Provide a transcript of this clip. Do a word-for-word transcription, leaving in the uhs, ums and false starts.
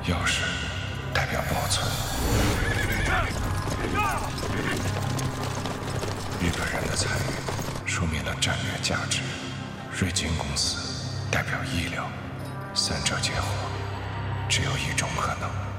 钥匙代表保存。日本人的参与说明了战略价值。瑞金公司代表医疗，三者结合，只有一种可能。